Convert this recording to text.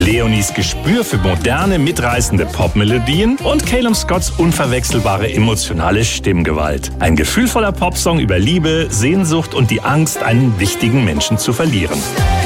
Leonies Gespür für moderne, mitreißende Popmelodien und Calum Scotts unverwechselbare emotionale Stimmgewalt. Ein gefühlvoller Popsong über Liebe, Sehnsucht und die Angst, einen wichtigen Menschen zu verlieren.